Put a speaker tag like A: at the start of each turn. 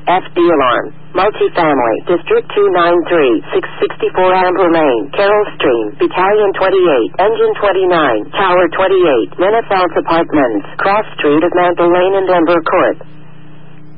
A: FD alarm. Multifamily, District 293, 664 Amber Lane, Carroll Stream, Battalion 28, Engine 29, Tower 28, Renaissance Apartments, Cross Street of Mantle Lane and Denver Court.